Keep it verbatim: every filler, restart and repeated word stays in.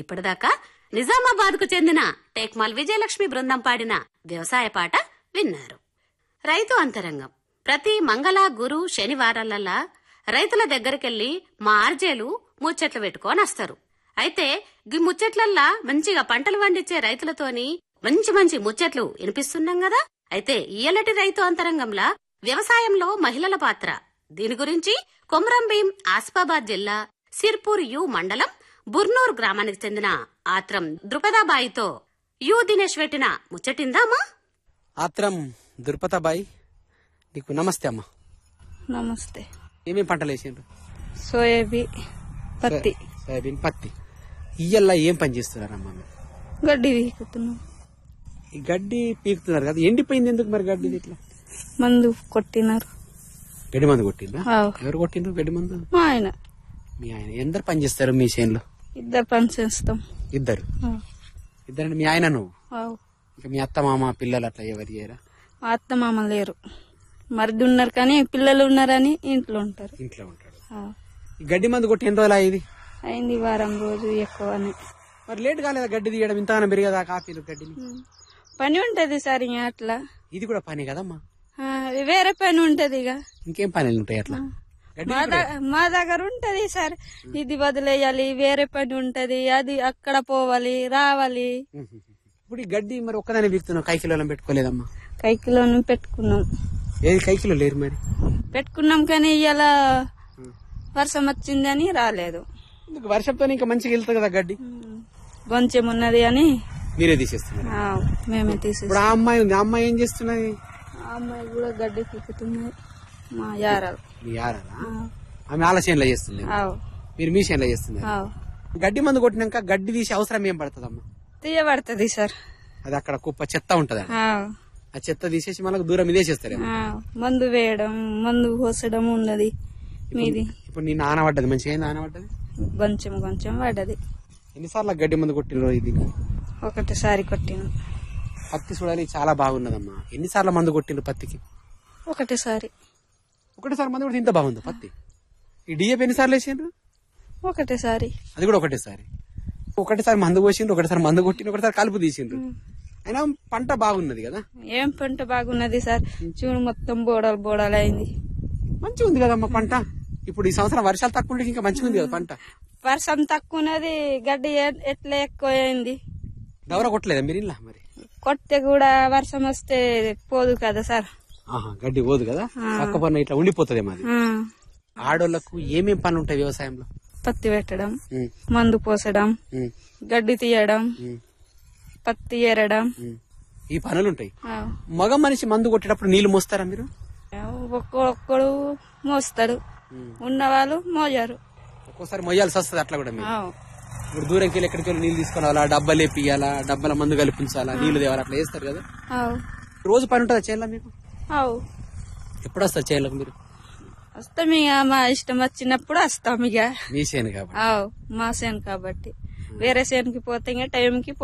ఇప్పటిదాకా నిజామాబాద్ కు చెందిన టేక్మాల్ విజయలక్ష్మి బృందం పాడిన వ్యవసాయ పాట విన్నారు. రైతు అంతరంగం ప్రతి మంగళ గురు శనివారాలల్లా రైతుల దగ్గరకెళ్లి మా ఆర్జేలు ముచ్చట్లు పెట్టుకొని వస్తారు. అయితే ఈ ముచ్చట్లల్లా మంచిగా పంటలు పండించే రైతులతోని మంచి మంచి ముచ్చట్లు వినిపిస్తున్నాం కదా. అయితే ఇయ్యలటి రైతు అంతరంగంలా వ్యవసాయంలో మహిళల పాత్ర దీని గురించి కొమరంభీం ఆసిఫాబాద్ జిల్లా సిర్పూర్ యు మండలం బుర్నూర్ గ్రామానికి చెందిన ఆత్రం ద్రుపదాబాయితో యు దినేష్ పెట్టిన ముచ్చటిందామా? ఆత్రం ద్రుపదాబాయి, నీకు నమస్తే అమ్మా. నమస్తే. ఏమేమి పంటలు వేసిండ్రు? సోయాబీన్, పత్తి. సోయాబీన్, పత్తి. ఇయ్యల్లా ఏం పని చేస్తున్నారమ్మా? గడ్డి పీకుతున్నాం. ఈ గడ్డి పీకుతున్నారు కదా, ఎండిపోయింది ఎందుకు మరి గడ్డి? ఇట్లా మందు కొట్టినారు. గడ్డి మందు కొట్టిండ్రా? ఎవరు కొట్టిండ్రు గడ్డి మందు? మా ఆయన. మీ ఆయన. ఎందరు పని చేస్తారు మీ చేనులో? ఇద్దరు పని చేస్తాం. ఇద్దరు? ఇద్దరు. మీ ఆయన నువ్వు? ఇంకా మీ అత్త మామ పిల్లలు అట్లా ఎవరు చేయరా? మా అత్త మామ లేరు, మరిది ఉన్నారు కానీ పిల్లలు ఉన్నారని ఇంట్లో ఉంటారు. ఇంట్లో ఉంటాడు. ఈ గడ్డి మందు కొట్టి ఎన్ని రోజులు అయింది? అయింది వారం రోజు ఎక్కువనే. మరి లేట్ కాలేదా గడ్డి తీయడం? ఇంతగానో పెరిగేదా కాపీలు గడ్డిని? పని ఉంటది సార్ ఇక అట్లా. ఇది కూడా పని కదమ్మా? వేరే పని ఉంటది. ఇక ఇంకేం పనులు ఉంటాయి అట్లా? మా దగ్గర ఉంటది సార్, ఇది వదిలేయాలి, వేరే పని ఉంటది, అది అక్కడ పోవాలి రావాలి. ఇప్పుడు ఈ గడ్డి మరి ఒక్కదాన్ని బిగుతున్నావు, కైకిలో పెట్టుకోలేదమ్మా? కైకిలోనే పెట్టుకున్నాం. ఏది కైకిలో లేరు మరి? పెట్టుకున్నాం కానీ ఇవాళ వర్షం వచ్చిందని రాలేదు. వర్షంతో ఇంకా మంచిగా వెళ్తుంది కదా గడ్డి. కొంచెం ఉన్నది అని మీరే తీసేస్తున్నారు? మేమే తీసేస్తాం. ఇప్పుడు ఆ అమ్మాయి ఉంది, ఆ అమ్మాయి ఏం చేస్తున్నది? ఆ అమ్మాయి కూడా గడ్డి పీకుతున్నది. మా యారాలు. మీ యారాలా? ఆమె ఆలస్యంలో చేస్తుంది, మీరు మీ చేనులో చేస్తున్నారు. గడ్డి మందు కొట్టినాక గడ్డి తీసే అవసరం ఏం పడుతుందమ్మా? తీయబడుతుంది సార్. అది అక్కడ కుప్ప చెత్త ఉంటది, ఆ చెత్త తీసేసి మనకు దూరం ఇదేసేస్తారు. మందు వేయడం, మందు పోసడం ఉన్నది మీది. ఇప్పుడు నీ నాన్న పడ్డది మంచిగా? నాన్న పడ్డది కొంచెం కొంచెం పడ్డది. ఎన్నిసార్లు గడ్డి మందు కొట్టిన ఇది? ఒకటిసారి కొట్టిన. పత్తి చూడాలి చాలా బాగున్నదమ్మా. ఎన్నిసార్లు మందు కొట్టిండ్రు పత్తికి? ఒకటిసారి. ఒకటిసారి మందు కొట్టి ఇంత బాగుంది పత్తి? ఈ డిఏపి ఎన్నిసార్లు వేసిండ్రు? ఒకటిసారి. అది కూడా ఒకటేసారి. ఒకటిసారి మందు పోసిండ్రు, ఒకటిసారి మందు కొట్టిండ్రు, ఒకటిసారి కలుపు తీసిండ్రు. అయినా పంట బాగున్నది కదా? ఏం పంట బాగున్నది సార్, చూడు మొత్తం బోడలు బోడలు అయింది. మంచిగా ఉంది కదమ్మా పంట. ఇప్పుడు ఈ సంవత్సరం వర్షాలు తక్కువ ఉంటే ఇంకా మంచిగా ఉంది కదా పంట. వర్షం తక్కువ ఉన్నది, గడ్డి ఎట్లా ఎక్కువ అయింది. దవర కొట్టలేదా మీరు ఇలా? మరి కొట్టే కూడా వర్షం వస్తే పోదు కదా సార్. గడ్డి పోదు కదా, పక్క పన్ను ఇట్లా ఉండిపోతుంది. మాది ఆడోళ్లకు ఏమేం పనులు ఉంటాయి వ్యవసాయంలో? పత్తి పెట్టడం, మందు పోసడం, గడ్డి తీయడం, పత్తి ఏరడం, ఈ పనులు ఉంటాయి. మగ మనిషి మందు కొట్టేటప్పుడు నీళ్లు మోస్తారా మీరు? ఒక్కొక్కడు మోస్తాడు, ఉన్న వాళ్ళు మోయారు. ఒక్కోసారి మొయ్యాల్సి వస్తుంది అట్లా కూడా. ఇప్పుడు దూరంకి వెళ్ళి ఎక్కడికి వెళ్ళి నీళ్ళు తీసుకురావాలా, డబ్బాలు వేపియాలా, డబ్బాల మందు కలిపించాలా, నీళ్లు తేవాలా, అట్లా చేస్తారు కదా. రోజు పని ఉంటుందా చేయాల మీకు? ఎప్పుడు వస్తారు చేయాలకు మీరు? వస్తాం ఇక మా ఇష్టం వచ్చినప్పుడు వస్తాం. ఇక మీ చేను కాబట్టి. మా చేను కాబట్టి వేరే చేనుకి పోతే టైంకి